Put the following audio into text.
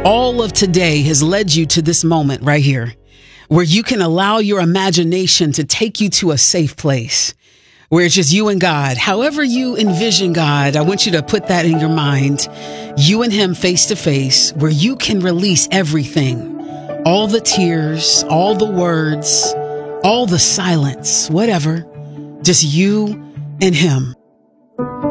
All of today has led you to this moment right here, where you can allow your imagination to take you to a safe place, where it's just you and God. However you envision God, I want you to put that in your mind. You and him face to face, where you can release everything, all the tears, all the words, all the silence, whatever, just you and him.